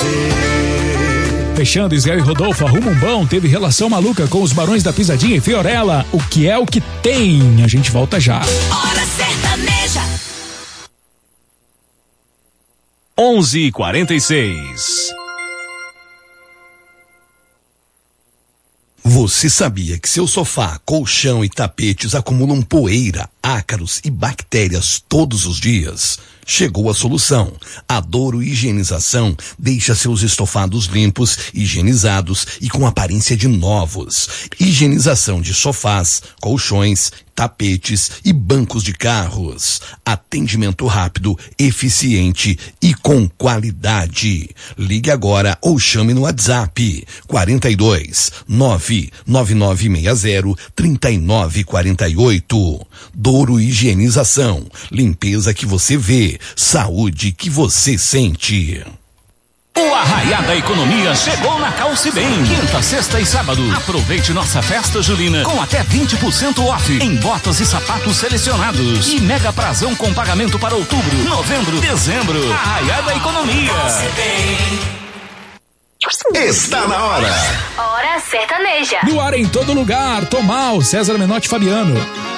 Fechando, Israel e Rodolfo arrumam um bom, teve relação maluca com os Barões da Pisadinha e Fiorella. O que é o que tem? A gente volta já. Hora Sertaneja. 11h46. Você sabia que seu sofá, colchão e tapetes acumulam poeira, ácaros e bactérias todos os dias? Chegou a solução. A Douro Higienização deixa seus estofados limpos, higienizados e com aparência de novos. Higienização de sofás, colchões, tapetes e bancos de carros. Atendimento rápido, eficiente e com qualidade. Ligue agora ou chame no WhatsApp 42 99960 3948. Douro Higienização. Limpeza que você vê, saúde que você sente. O Arraiá da Economia chegou na Calce Bem. Quinta, sexta e sábado. Aproveite nossa festa julina com até 20% off em botas e sapatos selecionados. E mega prazão com pagamento para outubro, novembro, dezembro. Arraiá da Economia. Está na hora. Hora Sertaneja. No ar em todo lugar, Tomal, César Menotti e Fabiano.